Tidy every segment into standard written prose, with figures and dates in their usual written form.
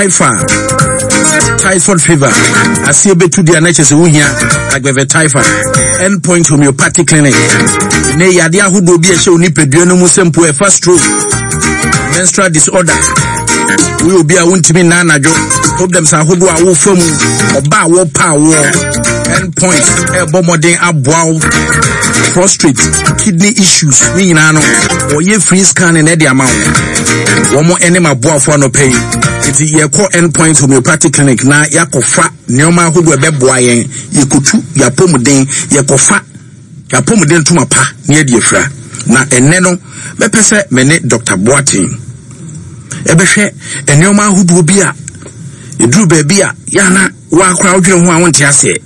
typhoid fever asie betu dia na chese wuhia agbeve typhoid endpoint homeopathic clinic ne yade ahodo bi ehye onipadua no mu sempo e fast stroke menstrual disorder we obi a wontimi na anajo problems ahodo a wo famu oba wo pa wo endpoint e bomodin aboa prostate kidney issues ni nyina no oye free scan na de ama wo mo ene maboa fo no pay iti ye ko endpoint homeopathic clinic na yakofa neoma ahodo beboa yen yekutu yapomuden yekofa yapomuden tuma pa ne de afra na enne no bepese mene Dr. Boatin ebehwe neoma ahodo bi a eduru ba bi a ya na wa akra odwene ho a wonte ase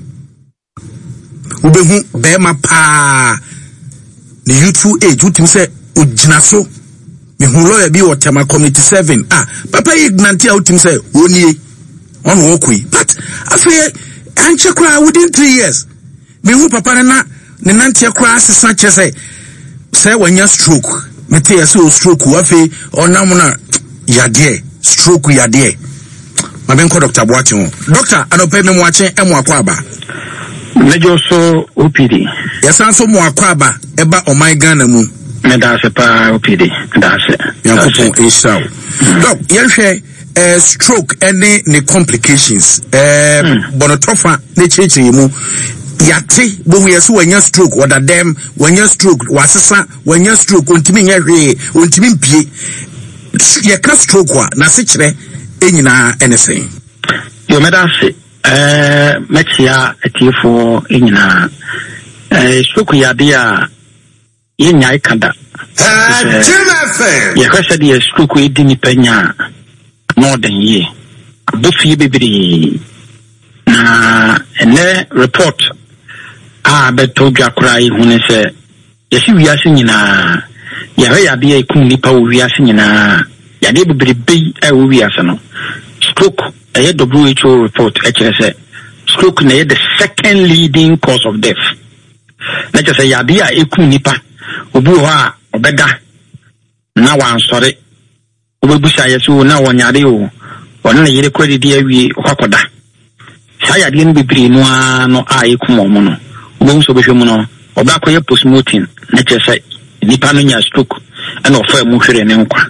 ubehu bema pa the youthful age utim say ojina so me hu lawyer bi wotema community 7 papa ignantia utim say onie on wokui but afi anche kra within 3 years me hu papa na ne nantia kra sesa che say wanya stroke me te say o stroke afi onam na yade stroke yade mabenko Dr. Boatin doctor anope me mo ache emo akwaba Mejo so OPD. Yes, so mo akwaba eba o my Ghana mu. Me da se pa OPD. Da se. Yankopon Esau. Doc, yenhwe stroke any ne complications. Bonotofa ne cheche mu. Yate bo yeso wanya stroke or dem wanya stroke wasesa wanya stroke ontimi nyehwe ontimi mpie. Ye ka stroke wa na se kire enyina anything. Yo me da se Mexia etifo inyina stroke yadia yenya ikanda ye kwese de stroke edi ni penya more than ye abofi bebiri na ene report beto dwakra ihune se yesi wiase nyina ye yadia ikum nipa wo wiase nyina yade bebiri bei wo wiase no stroke a WHO report say stroke na the second leading cause of death. Na just say yabia eku nipa obu ho a obeda na wan sore obebusa yeso na wonyare o won na yire kwadi dia wi kwakoda sa yade no bibiri no no a eku mo no obehu so behwe mu no oba koye postmortem na just say nipa no nya stroke na ofa mu hwere ne nkwa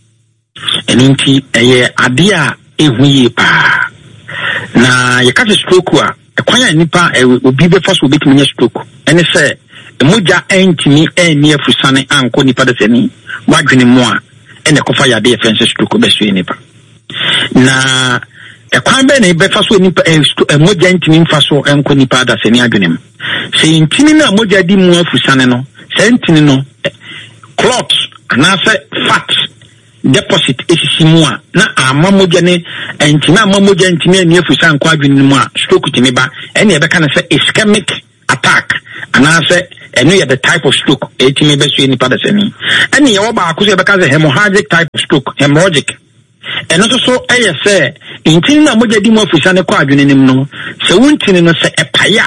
eninti eye ade a ehuye pa na yekase stroke a ekwanya nipa obi be faso obi tumi nya stroke ene se emoja entimi eni afusane anko nipa de seni wadwene mu a ene kofa yade efense stroke be so nipa na ekwan be ne be faso nipa emoja entimi mfaso anko nipa da seni adwene mu se entimi na emoja di mu afusane no se entimi no clot na se fat deposit esisimua na amamoja ne entina amamoja ntimi ani afusa nkwa adwene mu a stroke timi ba ene ebe kana se ischemic attack ana se eno ye the type of stroke etimi be so ni pada semi ene ye oba akuso ebe ka se hemorrhagic type of stroke hemorrhagic eno so eye se intini na amamoja di mu afusa ne kwa adwene nim no se wuntini no se epaya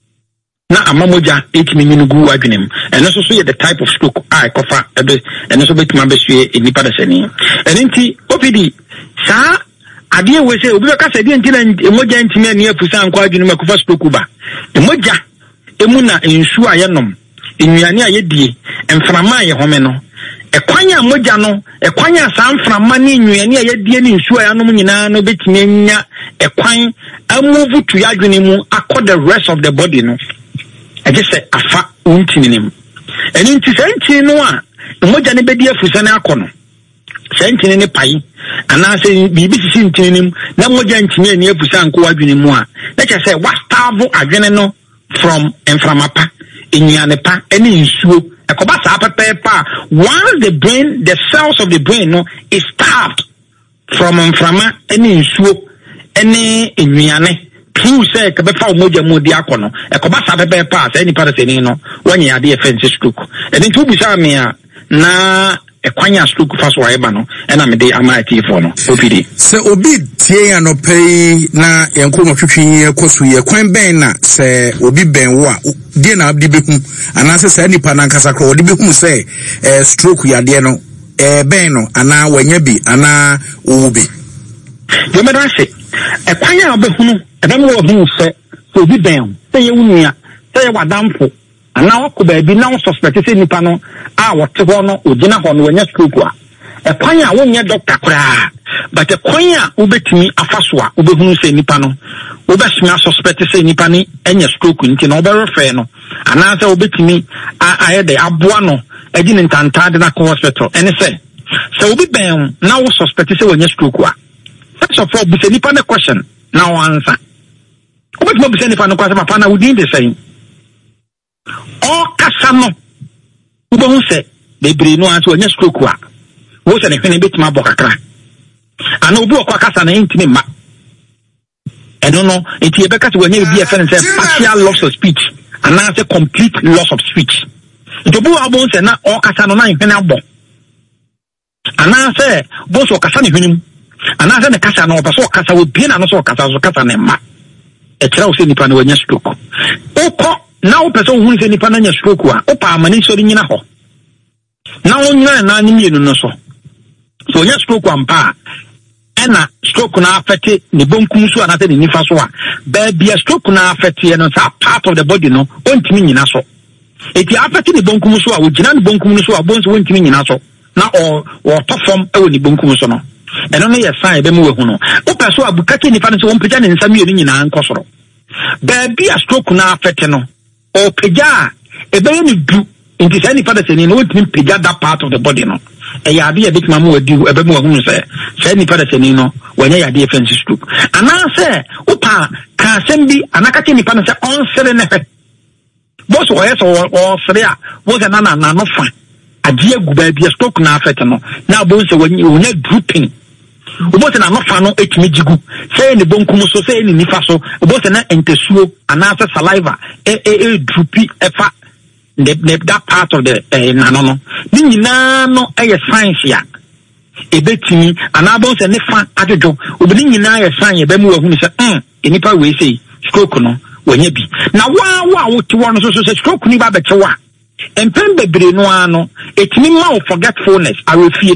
na amamoja etimi nyugu adwenem eno so ye the type of stroke kofa ebe eno so betima besue nipa da sani enenti opidi sa ade we se obi ka se de ntina emoja ntimi ani afusa anko adwenem akofa stroke ba emoja emu na ensu ayenom ennuane ayedie emframa aye home no ekwanya emoja no ekwanya sa mframa ni ennuane ayedie ni ensu ayanom nyina no betimi anya ekwan amuvu to adwenemu akọ the rest of the body no I just say afa untininim eni nti senti no a moja ne bedi afusa na akono senti ne pai ana se bibi sisi ntininim na moja ntini ani afusa anko adwene mu a na che say what starve adwene no from enframapa enyane pa eni nsuo ekoba sa pepepa once the cells of the brain no is starved from enframa eni nsuo eni enyane true say ka be fa omoja mu di akono ekoba sa bebe pa say ni para seni no wanye ade offense stroke eni tu bi sa me a na ekwanya stroke fa so ayeba no ena me de ama atifo no OPD se obi tie anopai na yenko mo twetwe ekoso ye kwan ben na se obi ben wo a die na abdi behu anase se nipa na nkasa kro odi behu se stroke ya de no ben no ana wanya bi ana obi You may say, a quire of the Hunu, and then who said, so be down, say you near, say what dampo, and now could be now suspected in Nipano, our Tibono, Ujina on when you spoke. A quire won't yet doctor cry, but a quire will be to me a faswa, who say Nipano, who best me suspected say Nipani, and your stroke in Tinober Feno, and answer will be to me, I had the Abuano, I didn't enter the hospital, and I say, so we be bound now suspected when you stroke. First of all, be any question. Now answer. What more be any question? Papa within the same. All Casano. Who say they bring no answer when you stroke. What's an bit my boca? I know book Casana intimate ma. I don't know. It's here because when you be a friend says partial loss of speech and now a complete loss of speech. The book bones and not all Casano nine penabo. And now say both of Casani. And as the Casa no person Casa will be an also Casa Nema. A child in the pan when you stroke. Oko now person who is in the pan and stroke. Opa maniso in Yanaho. Now only no so. So you stroke one pa. Ena stroke na affect the bone kumsu and at the Nifaswa. Baby a stroke na affect and part of the body no won't mean in aso. If you affect the bone kumsu, which non bone kumsu bones won't mean in aso. Now or top form only bone kumsu no. And only a sign, Bemu Huno. Opaso Abukaki, if I want Pijan and some union and Cosro. Baby a stroke now, Feteno. Or Pija, a baby do into any father saying, no, it means Pija that part of the body, no. A yabi a bit mamu do a Bemu Huno say, any father saying, no, when a defense is stroke. And now say, Opa, can send be an Akatini Panasa on Serenepet. Both or Seria was an anna, no fun. A dear baby a stroke now, Feteno. Now, both when you net drooping. Ubose na no fa no etimi jigu say ni bonkum so say ni nifa so ubose na entesuo anasa saliva droopy efa that part of the nano no ni nyina no science ya ebetimi anabonse ne fa adodo obini nyina sign ye bemu wahu ni say enipa we say stroke no wanya bi na wa woti wo no so say stroke ni ba bechewa empem bebre no ano etimi ma forgetfulness arefie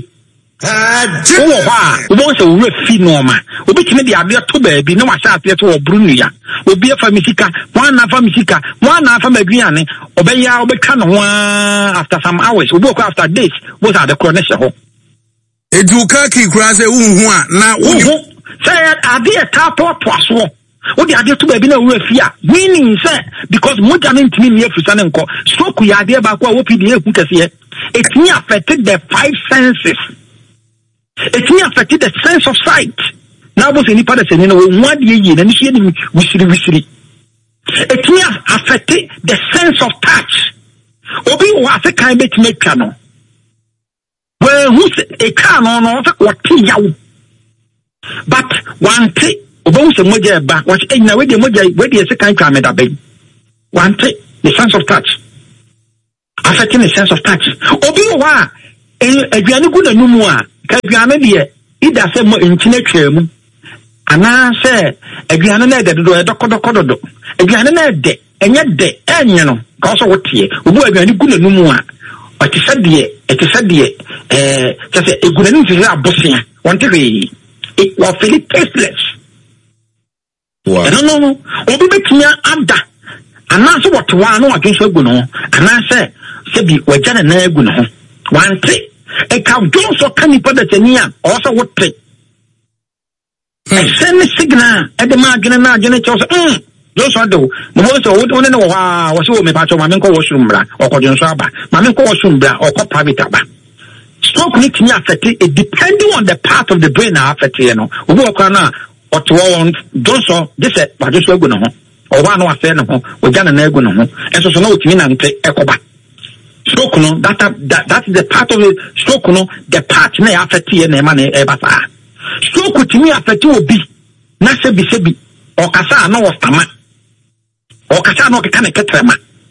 we want to refit normal. We be to the idea to baby, no one shall appear to Brunia. We be a famisica, one famisica, one after Mediane, Obeya, Obecan one after some hours. We walk after this. What are the coronation? Edukaki Graze Unhua now. Say, I be a tap or poisson. What the idea to baby no refia? Meaning, sir, because Mojamin to me, Fusanenko, stroke we idea about what PDA put us here. It me affected the five senses. It may affect the sense of sight. Now, was any part of saying, 1 year and she wishly. It may affect the sense of touch. Obi was a kind of make piano. Well, who's a canon or what tea? But one tea, both a moja back, what's in a way the moja, where the second time at a bay. One tea, the sense of touch. Affecting the sense of touch. Obi wa, a good and no Kapiana dear, it does say more intimate. And I say, a piano that do a docodocodo. A piano de, and yet de, and you know, cause what here, who are going to good and no more. But it said dear, just a good and bossing, one to be. It was really tasteless. I don't know, or be me under. And answer what one or against a good, and I say, Sebi, we're Jan and Naguno. One trick. A cow don't so can you put it in here, also what trick? I send a signal at the margin and margin. Those are do. The ones who don't know how was all my patch of Maminko Washumbra or Codian Saba, Maminko Washumbra or Copavitaba. Stroke makes me affected, it depending on the part of the brain I affect, you know. Who work on or to all don't so this is but just go no or one or say no, or Jan and Ego no, and so no to me and take Ecoba. Stroke no, that is the part of the stroke no, the part may affect you and money ever. Stroke to me affect you be Nasa Bisebi or Casa no stama or Casa no can ketrema.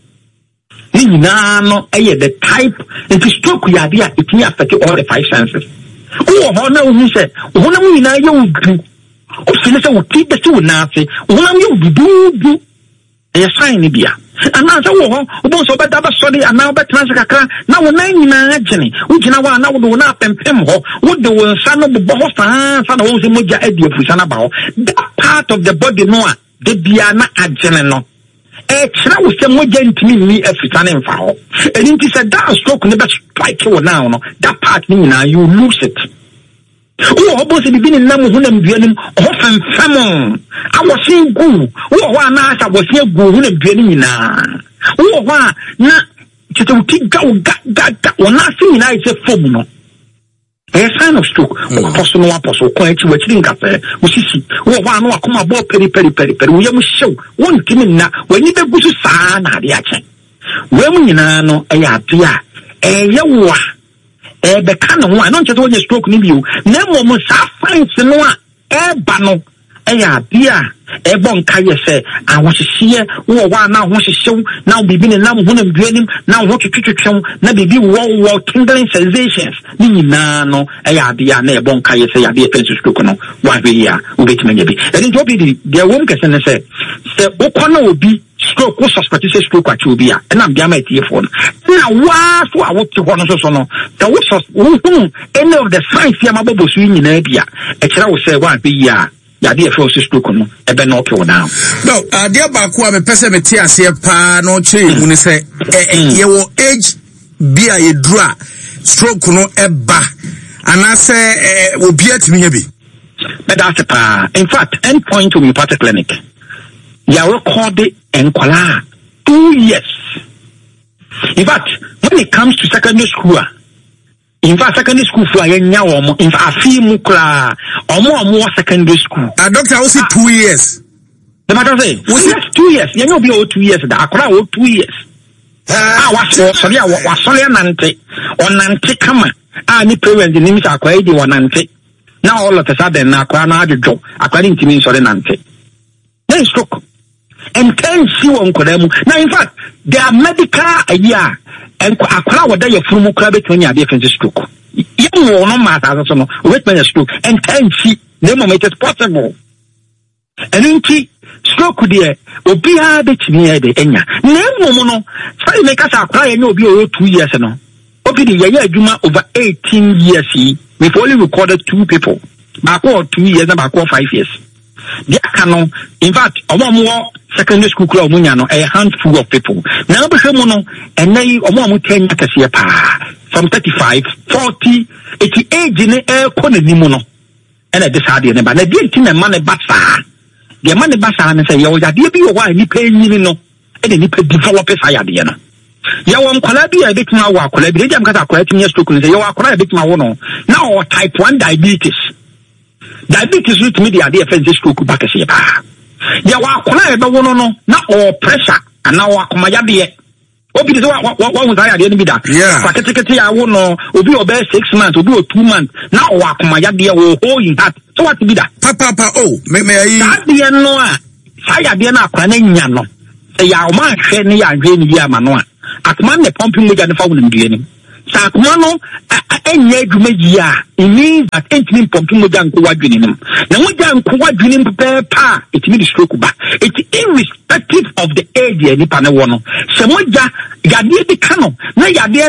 No, the type into stroke we are there, it may affect all the five senses. Oh, no, who said, one of me now you do. Oh, Senator will keep the two now say, one of you do a sign Libya. and answer almost over double study and now better transacaka. Now, 99 Jenny, which now one now do not and Pemho, what the son of the boss, son of Moja Eddie Pusanabao. That part of the body, no, the Diana Adjenano. Extra was some more gently every time and foul. And it is a dark stroke never strike you now. That part, you lose it. Oh, almost the beginning number when I'm beginning often famine. I was saying good. Oh, one night I was here good when I'm beginning now. Oh, one not to take go, got one nothing I say for a sign of stroke. Apostle, quite you were think up there. We see. Oh, one more come about peri. We am show one thing now when you go to Sana the action. When you know a yatia, a yawa. The kind of one, not just when you stroke in you. Never must have finds no bano. Dear, a bon kaya say, I want to see who one now wants to show, now be been now when I'm dreaming, now what to show, now be wall tingling sensations. No, dear, ne bon kaya say, I be a pencil stroke no, 1 year, wait maybe. And it will be the woman can say, O'Connor will be. Stroke was suspected stroke at Chubia, and I'm behind my telephone. Now, what I want to one of us on the was any of the science Yamabo swing in India. I will say 1 year. Yadia first stroke on a benocle now. No, dear Baku, I'm a person with tears here, pa no change when you say, your age be a draw, stroke no eba, and I say, will be at me. But that's a pa. In fact, endpoint to me party clinic. Ya recorded and kola 2 years. In fact, when it comes to secondary school, in fact, secondary school for a young in fact, a few mukra or more secondary school. Doctor, I say 2 years. The matter say, was it 2 years? You know, be 2 years. The Akra 2 years. I was sorry, I was sorry, Nante or Nante Kama. I need parents, the names are quite one Nante. Now all of a sudden, Akra na job, according to me, sorry, Nante. Then stroke. And 10 see one Kodemu. Now, in fact, there are medical idea and Akra would die from Mukrabe when you are different stroke. You will not matter, wait when a stroke and 10 see the moment it's possible. And in tea, stroke there will be a bit near the Enya. No, try make us Akra and you'll be 2 years. No, okay, the Yaya Juma over 18 years. We've only recorded 2 people. Back 2 years and back 5 years. The canon, in fact, a more secondary school club, a handful of people. Now, and they are 10 from 35, 40, 88 in the air, Conimono. And I decided, but I didn't think a money bassa. The money bassa and say, yo, that you be a while, you pay, and then you pay developers higher, Diana. You want Colabia, a bit now, Colabia, because I quite years to say, you are quite a bit more. Now, type 1 diabetes. Diabetes with me the idea for this stroke back here. Ya wa kola ebe wono no na or pressure and now akomaya be. Obi dey what was I dey be that. Paketekete ya wono obi obe 6 months, obi 2 months. Na o akomaya be wo hold that. So what be that? Papa me yi. That be no a. Saya be na akwa na nya no. E ya o ma hwe ne ya hwe ni bi ama no a. Akoma ne pumping moja ne fa wo ndue ni. Sakumano enye adwumaji a it means that entimi pumping moja nko wadwene nim na moja nko wadwene pa etimi di stroke ba it irrespective of the age ni pa ne wo no se moja yade bi kano na yade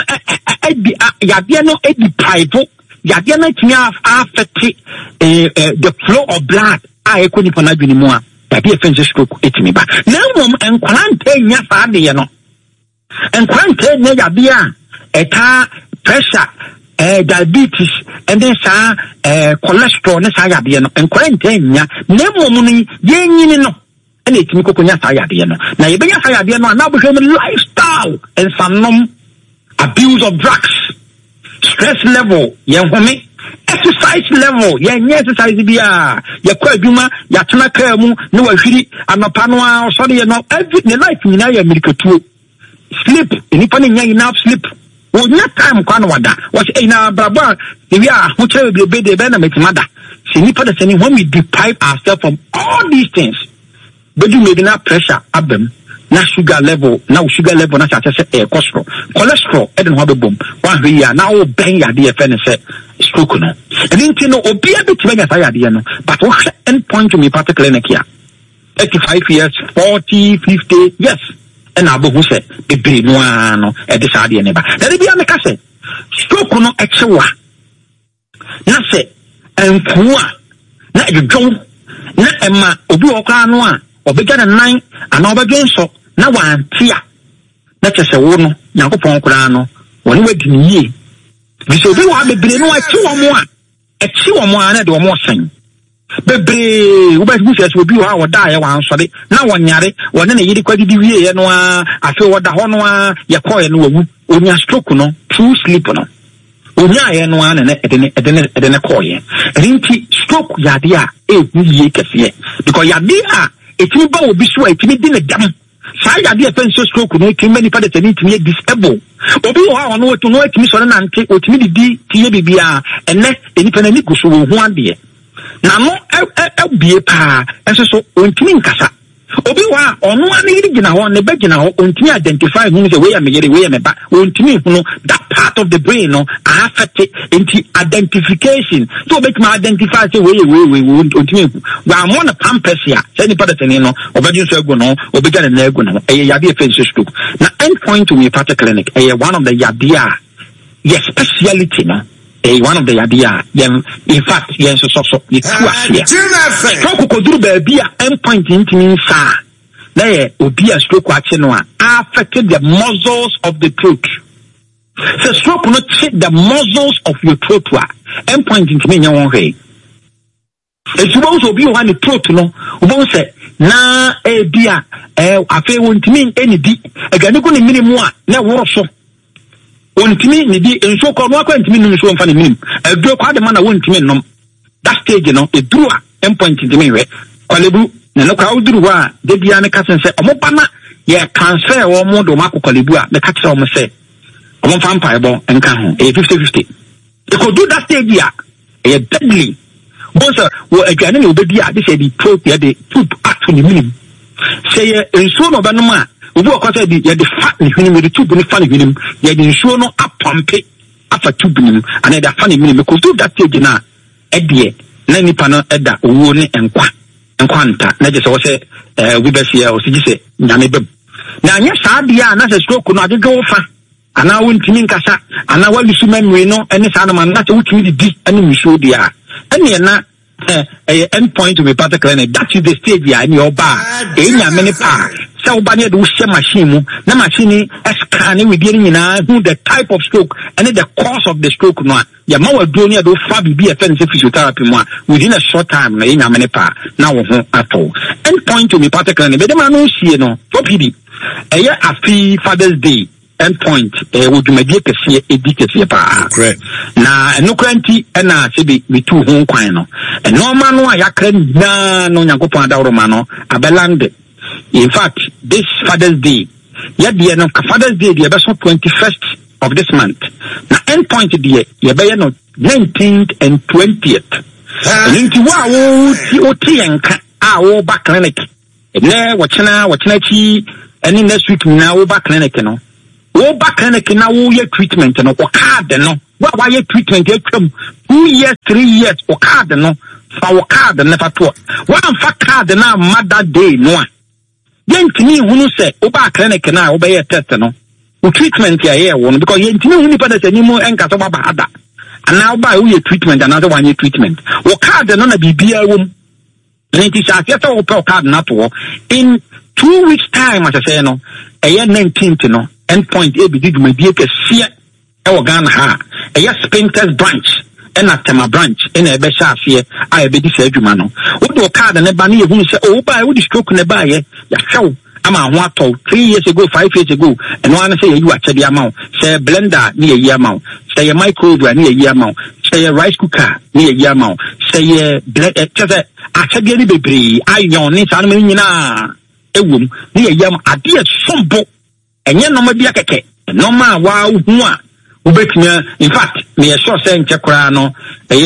no private yade no timi affect the flow of blood a ekoni pa na dwene mu a yade offense stroke etimi ba na mom enkwalante nya fa de no enkwalante nya yade a eta pressure diabetes and then cholesterol ne sa yade no enkwalante nya na mom ni yenyi no and it me kokonya sa yade no na ye benya sa yade no na bohwem lifestyle and some abuse of drugs stress level yenhome exercise level exercise bia ye kwa adwuma ya tena ka mu ne wahwiri anopa no a so de no every life ni na ya mirikatuo sleep enipa ne nya enough sleep wonya time kwa no wada what na braba we are who tell be de be na metimada se nipa de seni when we deprive ourselves from all these things but you maybe na pressure abem na sugar level na na say cholesterol e den ho be bom wa hwe ya na wo ben ya de fe ne say stroke no and then no obi a bit mega say ya de no but wo end point to me particular clinic here 85 years 40 50 yes and abu say the brain no e de saa de ne ba na bia me ka say stroke no e chewa na say enku a na edwon na ema obi okra no a obega na nan ana obedwen so na wantia na chese wo no yakopon kra no woni wadi niye bi so bi wa bebre no achi wo mo a na de wo mo san bebre wo ba bu se so bi wa woda ya wan so de na wonyare wone na yiri kwadi di wie ye no a afi woda ho no a ye koye no wawu onya stroke no true sleep no onya ye no a na edene koye rinti stroke yade a eguye kese because yade a etimi ba obi so etimi di ne dam saa yade a penso stroke no etimi mani pa de tani etimi disable obi wo ha ono to no etimi so na nante otimi di tiye bibia ene enipa na ni kuso wo ho ade na no bie pa enso so ontimi nkasa obi wa ono ani yiri gina ho ne be gina ho ontimi identify hu say we am yere we am ba ontimi hu no that part of the brain no affect into identification so be ma identify say we ontimi hu wa mo na pampers ya say ni pada tani no obedin so egu no obega na egu no e yade offense stroke na endpoint to homeopathic clinic one of the yadea speciality no one of the idea in fact yes so it's here stroke ko duru ba bia endpoint intimi sa na obi a stroke ache no affected the muscles of the throat so stroke not check the muscles of your throat endpoint intimi nya won hwe esubo so obi ho ne throat no obo se na bia afi wontimi enidi agane ko ne minimu a na woro so ontimi ni di enso ko no akwa ntimi num so mfa ne minim aduro kwa de ma na wontimi nom that stage no eduru a endpoint ntimi we kwalebu na no kwa uduru wa de bia ne kasen se omopa na ye transfer wo mo do makọ kwalebu a me ka kire o se omo fa mpa ebo enka ho 50-50 e ko do that stage ya e deadly bonsa wo agane ne obedi a de se di propia de poop act ni minim se ye enso no ba no ma obi okwasa di ya de fa ni hwini me de tube ni fa ni hwini ya de nsuo no apompe afa tube ni ana da fa ni hwini me ko do that stage na edie na nipa no eda owo ni enkwanta na je se wo se we be se o sigi se nyame bem na anya saa dia na se stroke no agege wo fa ana wontimi nkasa ana walusu memory no ene saa na man na se wutimi di ene nsuo dia ene na endpoint to be particular that is the stage ya ni oba nyame ne pa so ba ne do share machine mu na machine scan we dey nyina who the type of stroke and the cause of the stroke no ya ma wa do ne do fa bibi e fen physiotherapy mu within a short time na nyame ne pa na wo ho ato endpoint to be particular be dem no sie no opidi afi Father's Day endpoint wodumadi kese edikese pa na enukranti na sebi bitu ho kwan no enoma no ayakra na no Nyankopon adawroma no abelande. In fact, this Father's Day, Father's Day, the 21st of this month. Now, endpoint the 19th and 20th. And into wow, back clinic. Ne, wachina chi, and in next week now back clinic, no. Wo back clinic now, your treatment, no, or card, no. Why your treatment, 2 years, 3 years, or card, no. For card, never taught. One for card, now, Mother Day, no. Yentimi hunu se oba clinic na obeye test no o treatment ya ye won because yentimi hunu pa de nimu enka so baba ada ana oba wo ye treatment ana so wan ye treatment wo card no na bibia wom nti sha afia so wo card na to in 2 weeks time as I say no 19th no endpoint e bi dwumadi kese e wo Ghana ha Spintex branch ena Tema branch ena ebe shafie a ebe di sa adwuma no wo do card ne ba ne ye hunu se o ba wo di stroke ne ba ye ya hwew ama ho ato 3 years ago 5 years ago eno an say you achede ama wo say blender ne ye ama wo say microwave ne ye ama wo say rice cooker ne ye ama wo say blender achede ne bebre ayon ne san me nyina ewom ne ye ama ade sombo enye no ma bia keke no ma wa hu a ubetimia in fact me sure say nchekura no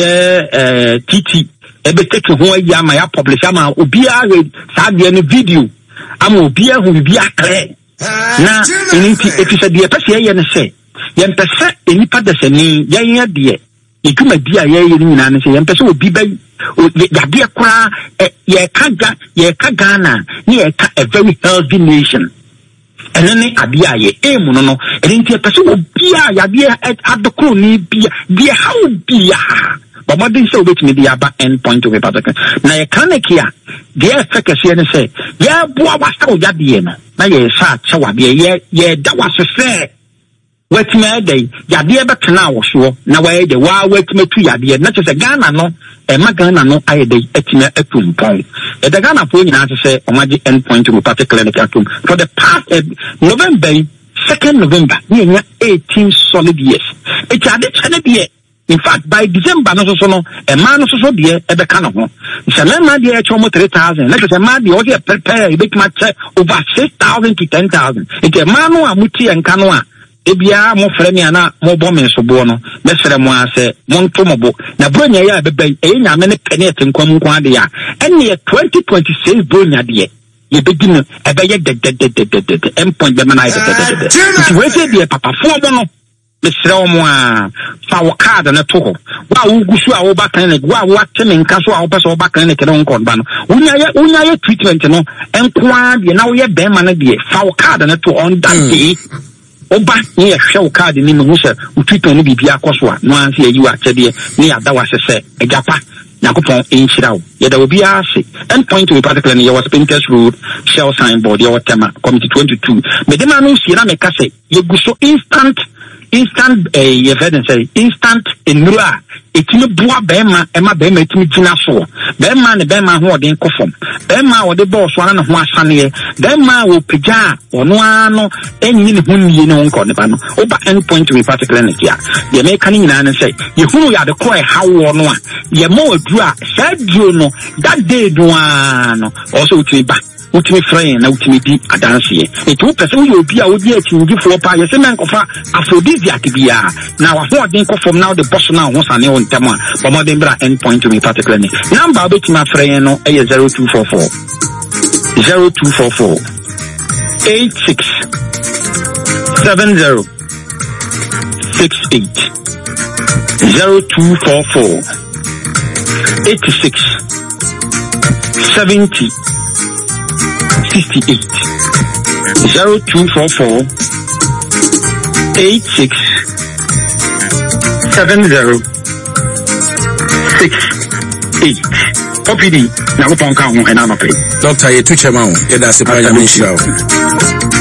TT ebe take ho ya ma ya publish ama obi a sa de no video ama obi a hu bi akre na inti episode de pese ye ne se ye mpese enipa de se ni ye de etuma bi a ye nyina ne se ye mpese obi ba ya de kura ye ka Ghana ni ye ka a very healthy nation ene ne ade a ye emu no ene ntia pese obia yade adokro ni bia de how bia but what didn't say obetimi de aba endpoint to be particular na ye kaneki a de efekese ne say ye boa wasa oyade no na ye sa che wade ye da wasese wetime dey yade betena wo so na waye de wa wetime tu yade na che Ghana no Ghana no aye dey etime atumpon e de Ghana po nyina say omaji endpoint to be particular atum for the past November 2nd November we 18 solid years it had it in fact by December no so no a man so de e be kana ho se man de e chomo 3,000 let say man de o dey prepare e be match over 6,000 to 10,000 it a man no amuti enka no a ebia mo frɛ me ana mo bɔ me so bo no me frɛ mo ase mo nto mo bo na bronya ya bebe e nya me ne pene etenkwam nko ade ya ene 2026 bronya de ye begin e be ye de endpoint be man de we say de papa fo mo no me frɛ mo a fa wo card na to ho wa wo gusu a wo ba kan ne wa wo ateme nka so a wo pɛ so wo ba kan ne kede nko ba no unya ye treatment no enko ade na wo ye be man de fa wo card na to on that day oba ni ye hwe card ni mu se utwito no bibia akoso a no anse yi wa kyede ni ada wa sese egapa nakopon enchira wo ye da obi ase endpoint we particularly ye was Pincus Road Shell signboard ye Tema committee 22 medema no sie na me ka se ye guso instant evidence instant enura etime boa bema ema bema etime gina so bema ne bema ho den kofom bema wo de boss wana ne ho asane bema wo pija ono ano enyi ne ho nie ne nko ne ba no oba endpoint we particularly ya ye me kan nyina ne say ye hunu ya de ko e hawo no a ye mo adu a sadio no that day do ano also utime ba utimi friend na utimi di adanse e to person you obi a odi atingi fo pa ye se men kofa aphrodisiac bia na wa ho den kofom na the boss na ho sane on tema but mo den bra endpoint to me particularly number obetima friend no e 0244 86 70 68 0244 86 70 68 0244 86 70 68 Popidi na go pon ka ho e na no pe Doctor ye tu chema ho ye da se pa ya me shira ho